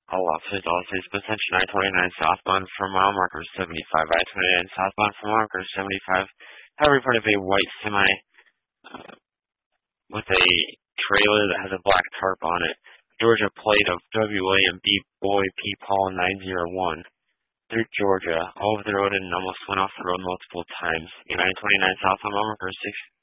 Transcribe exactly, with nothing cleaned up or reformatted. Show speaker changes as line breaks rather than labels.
All officers, all citizens, attention, I twenty-nine southbound for mile marker seventy-five, I twenty-nine southbound for mile marker seventy-five, have reported of a white semi uh, with a trailer that has a black tarp on it. Georgia plate of W. William B. Boy P. Paul nine oh one. Through Georgia, all over the road and almost went off the road multiple times. nine twenty-nine southbound mile marker six.